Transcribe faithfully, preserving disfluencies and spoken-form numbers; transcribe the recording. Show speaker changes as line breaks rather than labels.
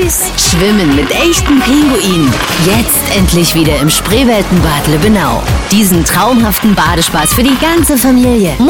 süß. Schwimmen mit echten Pinguinen. Jetzt endlich wieder im Spreeweltenbad Lübbenau. Diesen traumhaften Badespaß für die ganze Familie.